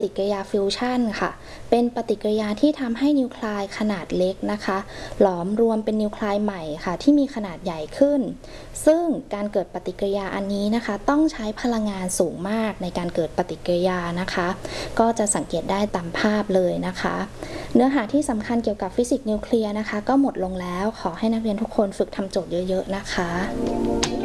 ปฏิกิริยาฟิวชันค่ะเป็นปฏิกิริยาที่ทำให้นิวเคลายขนาดเล็กนะคะหลอมรวมเป็นนิวเคลายใหม่ค่ะที่มีขนาดใหญ่ขึ้นซึ่งการเกิดปฏิกิริยาอันนี้นะคะต้องใช้พลังงานสูงมากในการเกิดปฏิกิริยานะคะก็จะสังเกตได้ตามภาพเลยนะคะเนื้อหาที่สำคัญเกี่ยวกับฟิสิกส์นิวเคลียร์นะคะก็หมดลงแล้วขอให้นักเรียนทุกคนฝึกทำโจทย์เยอะๆนะคะ